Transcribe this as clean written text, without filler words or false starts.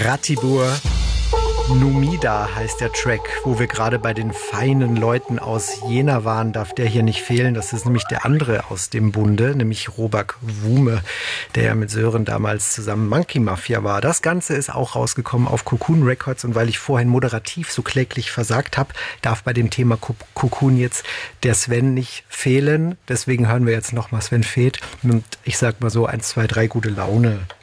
Ratibor Numida heißt der Track, wo wir gerade bei den feinen Leuten aus Jena waren, darf der hier nicht fehlen. Das ist nämlich der andere aus dem Bunde, nämlich Robert Wume, der ja mit Sören damals zusammen Monkey Mafia war. Das Ganze ist auch rausgekommen auf Cocoon Records und weil ich vorhin moderativ so kläglich versagt habe, darf bei dem Thema Cocoon jetzt der Sven nicht fehlen. Deswegen hören wir jetzt nochmal Sven Väth und ich sag mal so 1, 2, 3 gute Laune.